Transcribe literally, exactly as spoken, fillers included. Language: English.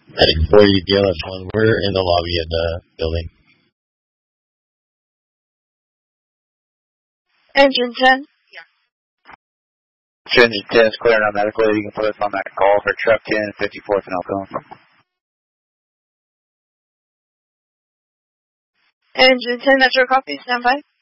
Medic forty, D L S one, we're in the lobby of the building. Engine ten. Engine ten is clearing out medical. You can put us on that call for truck ten, fifty-fourth and Alcone. Engine ten, Metro copy, stand by.